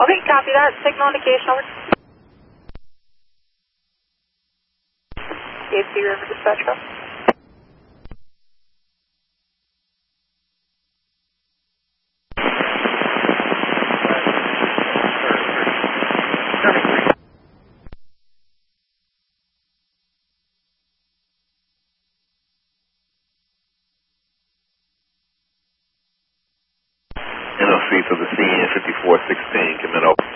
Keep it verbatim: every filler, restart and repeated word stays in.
Okay, copy that. Signal indication over. C H C River Dispatch Call. N O C to the C N fifty-four sixteen, commit over.